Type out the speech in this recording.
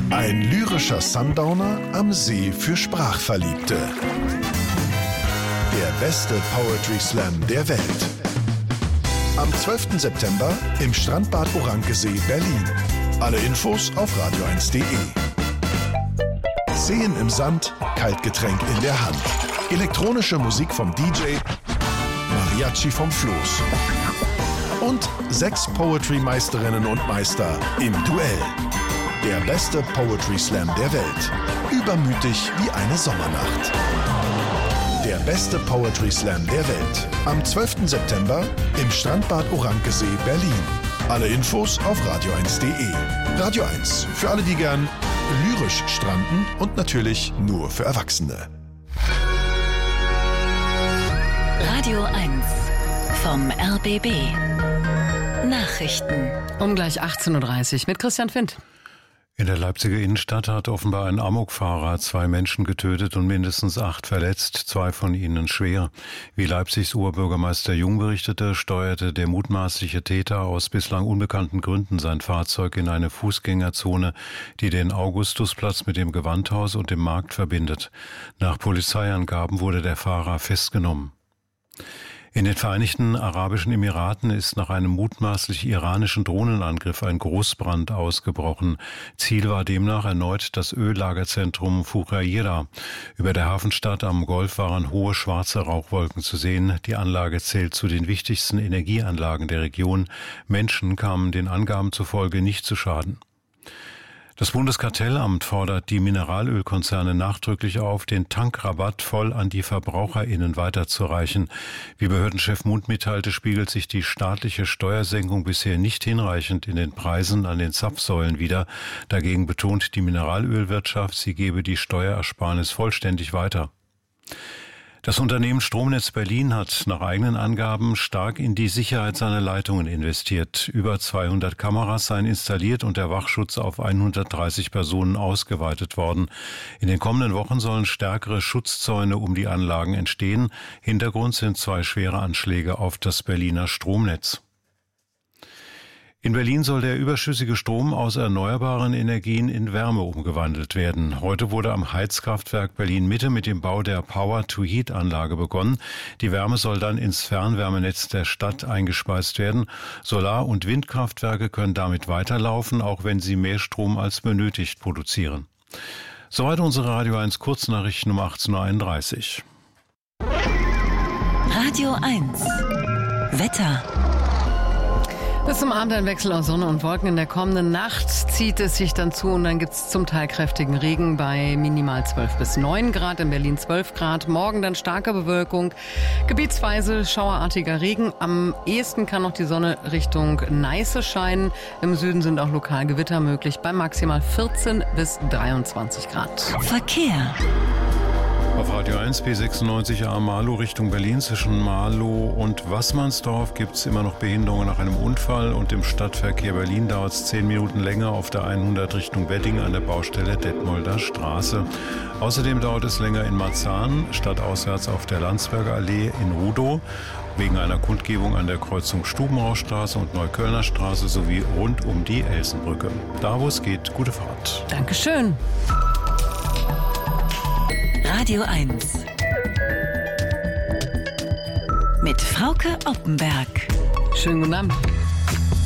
Ein lyrischer Sundowner am See für Sprachverliebte. Der beste Poetry Slam der Welt. Am 12. September im Strandbad Orankesee, Berlin. Alle Infos auf radio1.de. Seen im Sand, Kaltgetränk in der Hand. Elektronische Musik vom DJ, Mariachi vom Floß. Und 6 Poetry-Meisterinnen und Meister im Duell. Der beste Poetry Slam der Welt. Übermütig wie eine Sommernacht. Der beste Poetry Slam der Welt. Am 12. September im Strandbad Orankesee, Berlin. Alle Infos auf radio1.de. Radio 1. Für alle, die gern lyrisch stranden und natürlich nur für Erwachsene. Radio 1 vom RBB. Nachrichten. Um gleich 18.30 Uhr mit Christian Findt. In der Leipziger Innenstadt hat offenbar ein Amokfahrer 2 Menschen getötet und mindestens 8 verletzt, 2 von ihnen schwer. Wie Leipzigs Oberbürgermeister Jung berichtete, steuerte der mutmaßliche Täter aus bislang unbekannten Gründen sein Fahrzeug in eine Fußgängerzone, die den Augustusplatz mit dem Gewandhaus und dem Markt verbindet. Nach Polizeiangaben wurde der Fahrer festgenommen. In den Vereinigten Arabischen Emiraten ist nach einem mutmaßlich iranischen Drohnenangriff ein Großbrand ausgebrochen. Ziel war demnach erneut das Öllagerzentrum Fujairah. Über der Hafenstadt am Golf waren hohe schwarze Rauchwolken zu sehen. Die Anlage zählt zu den wichtigsten Energieanlagen der Region. Menschen kamen den Angaben zufolge nicht zu Schaden. Das Bundeskartellamt fordert die Mineralölkonzerne nachdrücklich auf, den Tankrabatt voll an die VerbraucherInnen weiterzureichen. Wie Behördenchef Mund mitteilte, spiegelt sich die staatliche Steuersenkung bisher nicht hinreichend in den Preisen an den Zapfsäulen wider. Dagegen betont die Mineralölwirtschaft, sie gebe die Steuerersparnis vollständig weiter. Das Unternehmen Stromnetz Berlin hat nach eigenen Angaben stark in die Sicherheit seiner Leitungen investiert. Über 200 Kameras seien installiert und der Wachschutz auf 130 Personen ausgeweitet worden. In den kommenden Wochen sollen stärkere Schutzzäune um die Anlagen entstehen. Hintergrund sind 2 schwere Anschläge auf das Berliner Stromnetz. In Berlin soll der überschüssige Strom aus erneuerbaren Energien in Wärme umgewandelt werden. Heute wurde am Heizkraftwerk Berlin-Mitte mit dem Bau der Power-to-Heat-Anlage begonnen. Die Wärme soll dann ins Fernwärmenetz der Stadt eingespeist werden. Solar- und Windkraftwerke können damit weiterlaufen, auch wenn sie mehr Strom als benötigt produzieren. Soweit unsere Radio 1 Kurznachrichten um 18.31 Uhr. Radio 1 Wetter. Bis zum Abend ein Wechsel aus Sonne und Wolken. In der kommenden Nacht zieht es sich dann zu und dann gibt es zum Teil kräftigen Regen bei minimal 12 bis 9 Grad, in Berlin 12 Grad. Morgen dann starke Bewölkung, gebietsweise schauerartiger Regen. Am ehesten kann noch die Sonne Richtung Neiße scheinen. Im Süden sind auch lokal Gewitter möglich bei maximal 14 bis 23 Grad. Verkehr. Auf Radio 1 B96A Marlow Richtung Berlin zwischen Marlow und Wassmannsdorf gibt es immer noch Behinderungen nach einem Unfall und im Stadtverkehr Berlin dauert es 10 Minuten länger auf der 100 Richtung Wedding an der Baustelle Detmolder Straße. Außerdem dauert es länger in Marzahn, stadtauswärts auf der Landsberger Allee in Rudow, wegen einer Kundgebung an der Kreuzung Stubenrauchstraße und Neuköllner Straße sowie rund um die Elsenbrücke. Da, wo es geht, gute Fahrt. Dankeschön. Radio 1 mit Frauke Oppenberg. Schönen guten Abend.